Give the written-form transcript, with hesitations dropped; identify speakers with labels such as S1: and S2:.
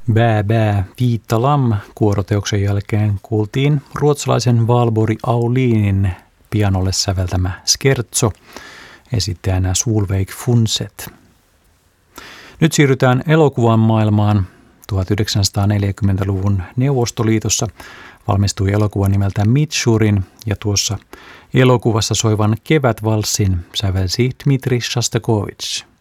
S1: Bää bää Viitta Lam -kuoroteoksen jälkeen kuultiin ruotsalaisen Valborg Aulinin pianolle säveltämä Scherzo, esittäjänä Solveig Funset. Nyt siirrytään elokuvan maailmaan. 1940-luvun Neuvostoliitossa valmistui elokuva nimeltä Mitchurin, ja tuossa elokuvassa soivan kevätvalssin sävelsi Dmitri Shostakovich.